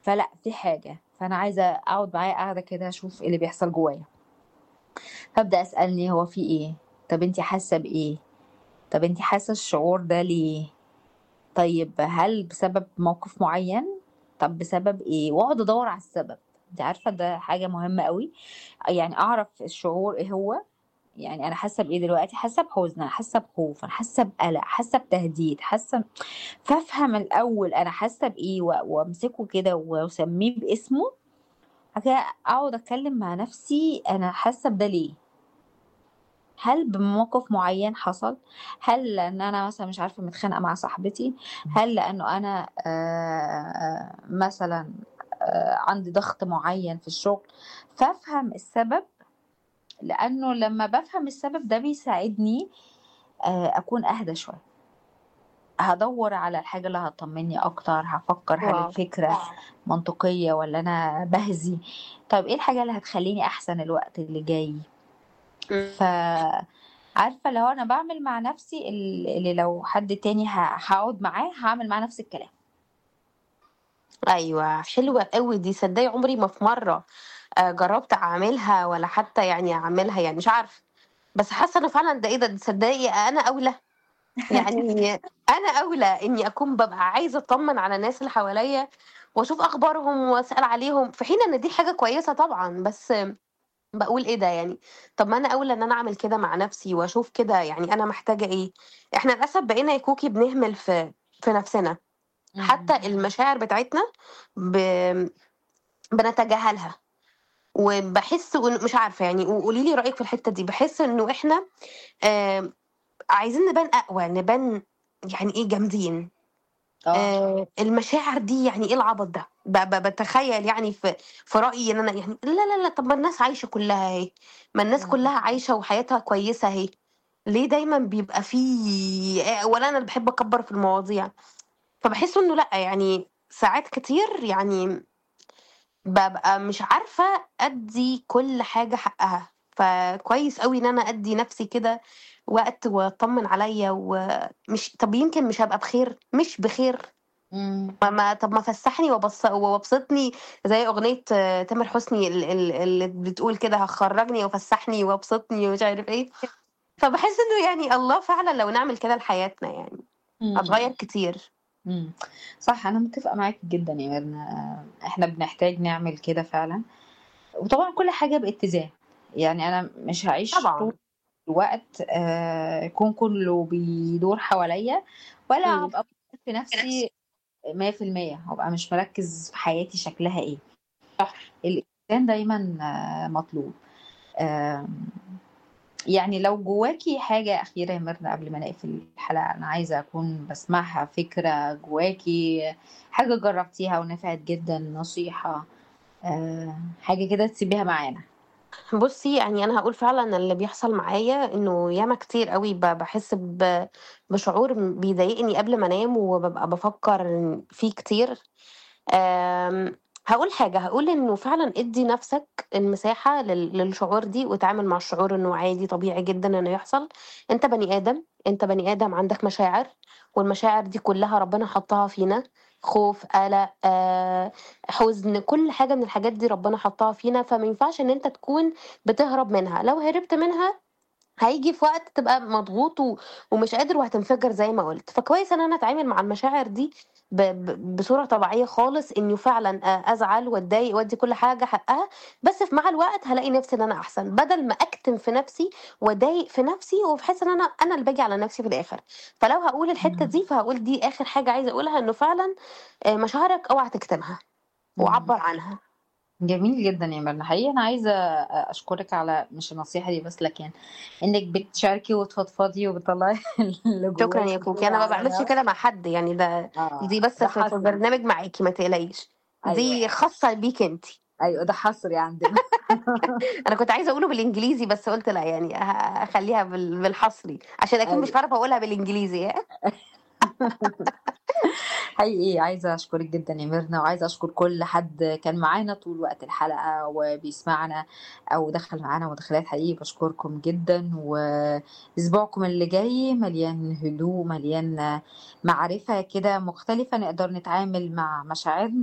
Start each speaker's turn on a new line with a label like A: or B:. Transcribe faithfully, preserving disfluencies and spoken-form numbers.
A: فلأ في حاجة، فأنا عايزة أقعد معاه قعدة كده أشوف إيه اللي بيحصل جوايا. فابدأ أسألني هو في إيه؟ طب أنتِ حاسة بإيه؟ طب أنتِ حاسة الشعور ده ليه؟ طيب هل بسبب موقف معين؟ طب بسبب إيه؟ وأقعد أدوّر على السبب، أنتِ عارفة ده حاجة مهمة أوي، يعني أعرف الشعور إيه هو، يعني أنا حاسة بإيه دلوقتي، حاسة بحزن، أنا حاسة بخوف، أنا حاسة بقلق، حاسة بتهديد، حاسة فافهم الأول أنا حاسة بإيه و وأمسكه كده وأسميه باسمه، بعد كده أقعد أتكلم مع نفسي أنا حاسة بده ليه؟ هل بموقف معين حصل؟ هل لإن أنا مثلًا مش عارفة متخانقة مع صاحبتي؟ هل لإنه أنا آآ مثلًا آآ عندي ضغط معين في الشغل؟ فافهم السبب، لإنه لمّا بافهم السبب ده بيساعدني آآ أكون أهدى شوية. هادوّر على الحاجة اللي هتطمني أكتر، هافكر هل
B: واو!
A: الفكرة منطقية والّا أنا باهزي؟ طيب إيه الحاجة اللي هتخلّيني أحسن الوقت اللي جاي؟ ف
B: إمم.
A: عارفة اللي هو أنا باعمل مع نفسي ال اللي لو حد تاني ه هاقعد معاه هاعمل معاه نفس الكلام.
B: أيوه، حلوة أوي دي، صدّقي عمري ما في مرّة آآ جرّبت أعملها ولا حتى يعني أعملها يعني مش عارفة، بس حاسة إنه فعلًا ده إيه ده، تصدّقي أنا أولى، يعني أنا أولى إني أكون بابقى عايزة أطمّن على الناس اللي حواليّا وأشوف أخبارهم وأسأل عليهم، في حين إن دي حاجة كويسة طبعًا، بس باقول إيه ده يعني، طب ما أنا أولى إن أنا أعمل كده مع نفسي وأشوف كده يعني أنا محتاجة إيه. إحنا للأسف بقينا يا كوكي بنهمل في في نفسنا،
A: إمم.
B: حتى المشاعر بتاعتنا ب بنتجاهلها، وباحس وإن مش عارفة يعني ق قولي لي رأيِك في الحتّة دي، باحس إنه إحنا آآ عايزين نبان أقوى، نبان يعني إيه جامدين.
A: آه.
B: آآ المشاعر دي يعني إيه العبط ده؟ ب ب باتخيّل يعني في في رأيي إن أنا يعني لا، لا، لا، طب ما الناس عايشة كلّها أهي، ما الناس
A: إمم.
B: كلّها عايشة وحياتها كويسة أهي، ليه دايمًا بيبقى في آآ والّا أنا اللي باحب أكبّر في المواضيع؟ فباحس إنه لأ، يعني ساعات كتير يعني بابقى مش عارفة أدّي كل حاجة حقّها، فكويس أوي إن أنا أدّي نَفْسي كده وقت وأطمّن عليّا ومش طب يمكن مش هابقى بخير، مش بخير.
A: إمم.
B: ما ما طب ما فسّحني وبس وابسطني زي أغنية آه، تامر حسني ال ال اللي بتقول كده هخرّجني وفسّحني وابسطني ومش عارف إيه، فباحس إنه يعني الله فعلًا لو نعمل كده لحياتنا يعني،
A: إمم.
B: هتغيّر كتير.
A: إمم. صح أنا متفقة معاكِ جدًا يا ميرنا، إحنا بنحتاج نعمل كده فعلًا، وطبعًا كل حاجة باتزان، يعني أنا مش هاعيش طول
B: طبعًا.
A: الوقت آآ الكون كله بيدور حواليّا، ولا
B: إمم.
A: هابقى في نفسي مية في المية هابقى مش مركّز في حياتي شكلها إيه.
B: صح.
A: الإتزان دايمًا آه، مطلوب. آمم، يعني لو جواكِ حاجة أخيرة يا ميرنا قبل ما نقفل الحلقة، أنا عايزة أكون باسمعها، فكرة جواكِ، حاجة جرّبتيها ونفعت جدًا، نصيحة، آآ، حاجة كده تسيبيها معانا.
B: بُصّي، يعني أنا هاقول فعلًا اللي بيحصل معايا إنه ياما كتير أوي ب باحس ب بشعور بيضايقني قبل ما أنام وبابقى بافكّر فيه كتير. آمم، هاقول حاجة، هاقول إنه فعلًا ادّي نَفْسك المساحة لل للشعور دي واتعامل مع الشعور إنه عادي طبيعي جدًا إنه يحصل، أنت بني آدم، أنت بني آدم عندك مشاعر، والمشاعر دي كلّها ربنا حطّها فينا، خوف، قلق، آآ، حزن، كل حاجة من الحاجات دي ربنا حطّها فينا، فما ينفعش إن أنت تكون بتهرب منها، لو هربت منها هييجي في وقت تبقى مضغوط و ومش قادر وهتنفجر زي ما قُلت، فكويس إن أنا أتعامل مع المشاعر دي ب ب بصورة طبيعية خالص، إنه فعلًا أ أزعل وأتضايق وأدّي كل حاجة حقها، بس ف مع الوقت هالاقي نفسي إن أنا أحسن، بدل ما أكتم في نفسي وأضايق في نفسي وباحس إن أنا أنا اللي باجي على نفسي في الآخر، فلو هاقول الحتّة
A: إمم.
B: دي فهاقول دي آخر حاجة عايزة أقولها، إنه فعلًا آآ مشاعرك اوعى تكتمها
A: إمم.
B: وعبّر عنها.
A: جميل جدًا يا ميرنا، حقيقي أنا عايزة أ أشكرِك على مش النصيحة دي بس، لكن إنِّك بتشاركي وتفضفضي وبتطلّعي اللي
B: شكرًا
A: جواكِ
B: يا كوكي،
A: كده
B: أنا ما
A: على
B: باعملش
A: الهوا.
B: كده مع حد يعني ده
A: آه،
B: دي بس
A: ده
B: في في
A: حصري.
B: برنامج معاكِ ما تقلقيش،
A: أيوه،
B: دي
A: أيوه،
B: خاصة بيكِ أنتِ.
A: أيوه ده حصري عندنا.
B: أنا كنت عايزة أقوله بالإنجليزي بس قُلت لأ يعني ه أخلّيها بال بالحصري، عشان أكيد مش
A: أيوه.
B: هاعرف أقولها بالإنجليزي ها.
A: حقيقي عايزة أشكرِك جدًا يا ميرنا، وعايزة أشكر كل حد كان معانا طول وقت الحلقة وبيسمعنا أو دخل معانا مداخلات، حقيقي باشكركم جدًا، وأسبوعكم اللي جاي مليان هدوء، مليان معرفة كده مختلفة نقدر نتعامل مع مشاعرنا